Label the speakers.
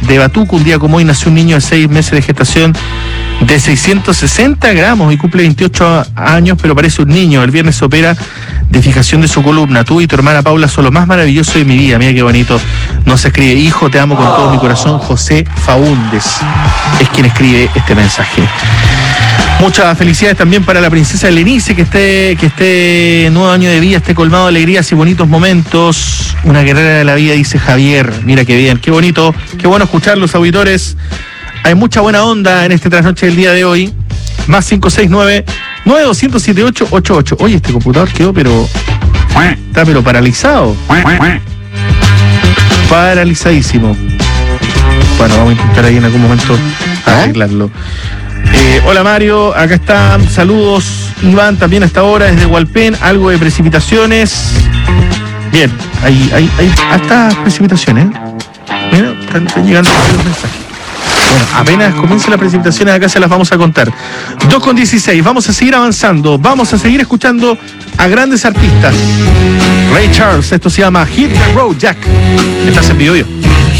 Speaker 1: de Batuco. Un día como hoy nació un niño de 6 meses de gestación de 660 gramos y cumple 28 años, pero parece un niño. El viernes se opera de fijación de su columna. Tú y tu hermana Paula son lo más maravilloso de mi vida. Mira qué bonito nos escribe. Hijo, te amo con todo mi corazón. José Faúndez es quien escribe este mensaje. Muchas felicidades también para la princesa Lenice, que esté nuevo año de vida, esté colmado de alegrías y bonitos momentos. Una guerrera de la vida, dice Javier. Mira qué bien, qué bonito, qué bueno escuchar los auditores. Hay mucha buena onda en este trasnoche del día de hoy. Más 569-9207-888. Oye, este computador quedó está paralizado. Paralizadísimo. Bueno, vamos a intentar ahí en algún momento arreglarlo. Hola Mario, acá están, saludos. Iván también hasta ahora desde Hualpén, algo de precipitaciones. Bien, hay hasta precipitaciones. Mira, están llegando los mensajes. Bueno, apenas comience las precipitaciones acá se las vamos a contar. 2:16, vamos a seguir avanzando, vamos a seguir escuchando a grandes artistas. Ray Charles, esto se llama Hit the Road Jack. Estás en Vivo Yo.